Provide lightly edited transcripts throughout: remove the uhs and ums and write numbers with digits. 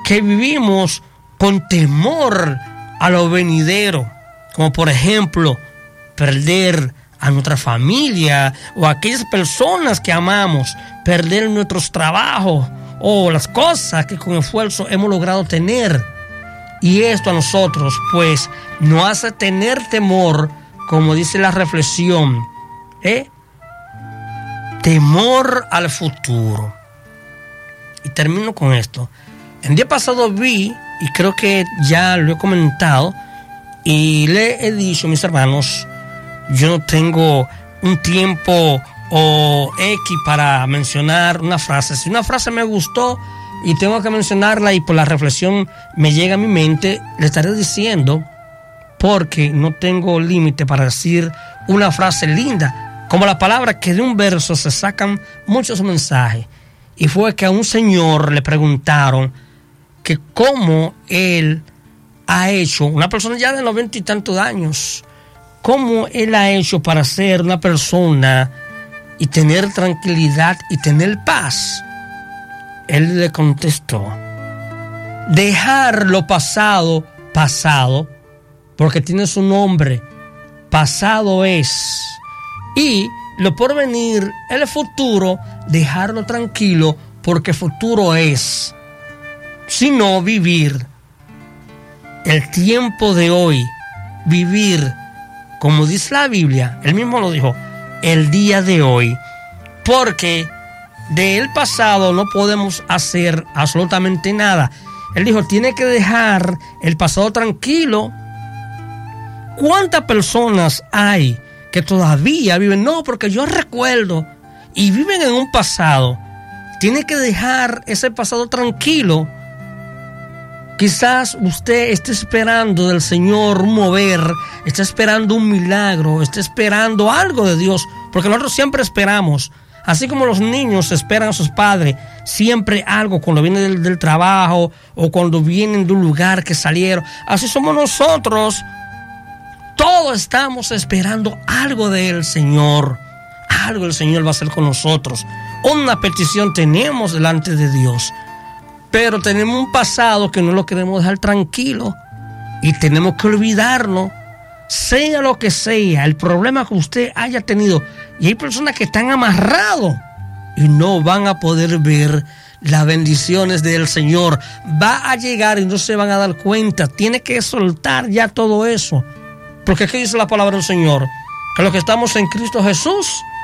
que vivimos con temor a lo venidero, como por ejemplo perder a nuestra familia o a aquellas personas que amamos, perder nuestros trabajos o las cosas que con esfuerzo hemos logrado tener. Y esto a nosotros pues nos hace tener temor, como dice la reflexión, temor al futuro. Y termino con esto. El día pasado vi, y creo que ya lo he comentado, y le he dicho, mis hermanos, yo no tengo un tiempo o X para mencionar una frase. Si una frase me gustó y tengo que mencionarla y por la reflexión me llega a mi mente, le estaré diciendo, porque no tengo límite para decir una frase linda, como la palabra que de un verso se sacan muchos mensajes. Y fue que a un señor le preguntaron que cómo él ha hecho, una persona ya de 90 y tantos años, cómo él ha hecho para ser una persona y tener tranquilidad y tener paz. Él le contestó: dejar lo pasado, pasado, porque tiene su nombre, pasado es. Y lo por venir, el futuro, dejarlo tranquilo, porque futuro es. Sino vivir el tiempo de hoy, vivir, como dice la Biblia, él mismo lo dijo, el día de hoy, porque del pasado no podemos hacer absolutamente nada. Él dijo, tiene que dejar el pasado tranquilo. ¿Cuántas personas hay que todavía viven? No, porque yo recuerdo, y viven en un pasado. Tiene que dejar ese pasado tranquilo. Quizás usted esté esperando del Señor un mover, está esperando un milagro, está esperando algo de Dios, porque nosotros siempre esperamos. Así como los niños esperan a sus padres, siempre algo cuando vienen del trabajo o cuando vienen de un lugar que salieron. Así somos nosotros. Todos estamos esperando algo del Señor. Algo el Señor va a hacer con nosotros. Una petición tenemos delante de Dios. Pero tenemos un pasado que no lo queremos dejar tranquilo. Y tenemos que olvidarlo. Sea lo que sea, el problema que usted haya tenido. Y hay personas que están amarrados y no van a poder ver las bendiciones del Señor. Va a llegar y no se van a dar cuenta. Tiene que soltar ya todo eso. Porque ¿qué dice la palabra del Señor? Que los que estamos en Cristo Jesús,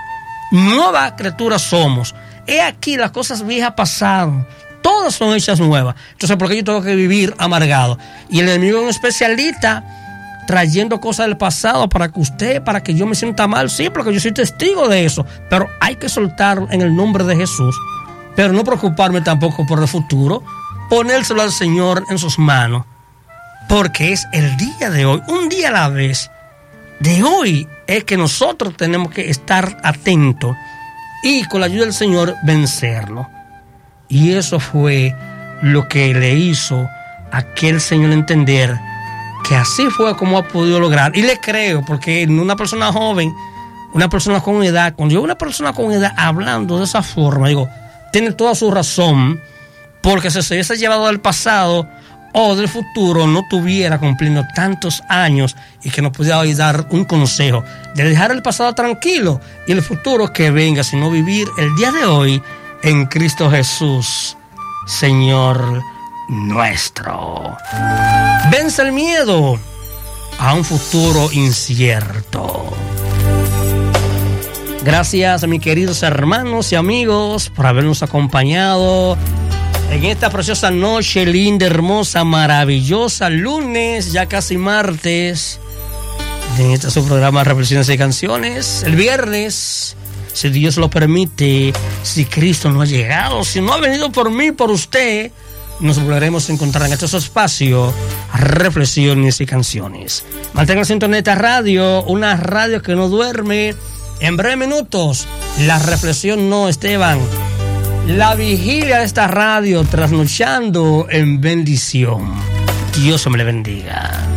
nueva criatura somos. He aquí las cosas viejas pasaron. Todas son hechas nuevas. Entonces, ¿por qué yo tengo que vivir amargado? Y el enemigo es un especialista trayendo cosas del pasado para que yo me sienta mal. Sí, porque yo soy testigo de eso. Pero hay que soltar en el nombre de Jesús. Pero no preocuparme tampoco por el futuro. Ponérselo al Señor en sus manos. Porque es el día de hoy, un día a la vez. De hoy es que nosotros tenemos que estar atentos y con la ayuda del Señor vencerlo. Y eso fue lo que le hizo a aquel señor entender que así fue como ha podido lograr. Y le creo, porque una persona joven, una persona con edad, cuando yo veo una persona con edad hablando de esa forma, digo, tiene toda su razón, porque si se hubiese llevado del pasado o del futuro, no tuviera cumpliendo tantos años y que nos pudiera hoy dar un consejo de dejar el pasado tranquilo y el futuro que venga, sino vivir el día de hoy en Cristo Jesús, Señor nuestro. Vence el miedo a un futuro incierto. Gracias a mis queridos hermanos y amigos por habernos acompañado en esta preciosa noche, linda, hermosa, maravillosa, lunes, ya casi martes, en este su programa Reflexiones y Canciones. El viernes, si Dios lo permite, si Cristo no ha llegado, si no ha venido por mí, por usted, nos volveremos a encontrar en este espacio, Reflexiones y Canciones. Mantenga el sintonía de esta radio, una radio que no duerme. En breves minutos, la reflexión no, Esteban. La vigilia de esta radio, trasnochando en bendición. Dios me le bendiga.